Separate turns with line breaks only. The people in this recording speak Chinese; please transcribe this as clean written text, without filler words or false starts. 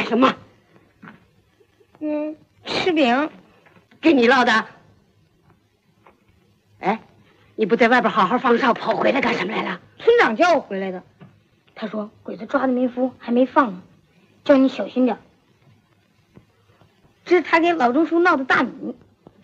干什么？
吃饼。
给你烙的。哎，你不在外边好好放哨，跑回来干什么来了？
村长叫我回来的，他说鬼子抓的没服，还没放呢，叫你小心点。这是他给老钟叔闹的大米。